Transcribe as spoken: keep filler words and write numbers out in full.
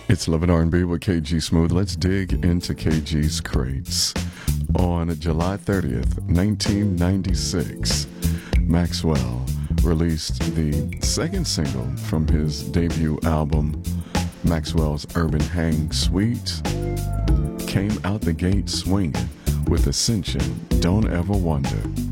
It's Love and R and B with K G Smooth. Let's dig into K G's crates. On July thirtieth, nineteen ninety-six, Maxwell released the second single from his debut album, Maxwell's Urban Hang Suite. Came out the gate swinging with Ascension, Don't Ever Wonder.